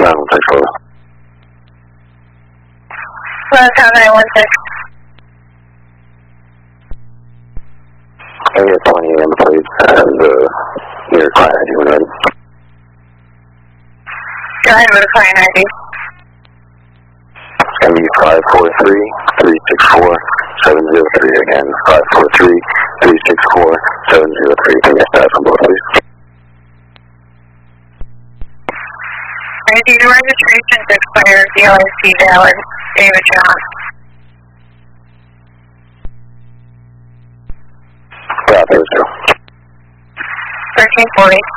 Motown 916. Area 20 AM please, and your client ID when ready. Go ahead with the client ID. It's going to be 543-364-703 again. 543-364-703. Can you start from both, please? ID registration expired, DLIC valid. David John. Yeah, thanks, sir. 1340.